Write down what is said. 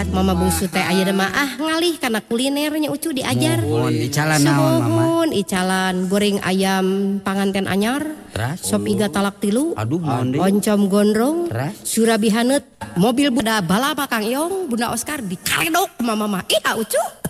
buat mama bungsu teh ayeuna mah ngalih kana kulinernya ucu diajar. Mohon icalan naon mama? Mohon icalan goreng ayam panganten anyar. Sop iga talak tilu. Aduh mohon deui. Oncom gondrong. Teras? Surabi haneut. Mobil bunda balaba Kang Iong, Bunda Oscar dikaledok mama mah. Iya ucu.